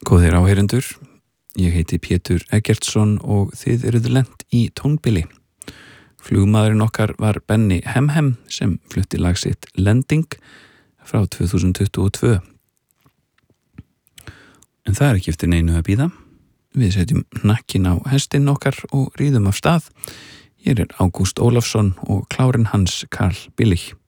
Góðir áheyrendur, ég heiti Pétur Eggertsson og þið eruð lent í tónbili. Flugmaðurinn okkar var Benny Hemhem sem flutti lag sitt Lending frá 2022. En það ekki eftir neinu að bíða. Við setjum hnakkin á hestinn okkar og ríðum af stað. Hér er Ágúst Ólafsson og klárinn hans Karl Billig.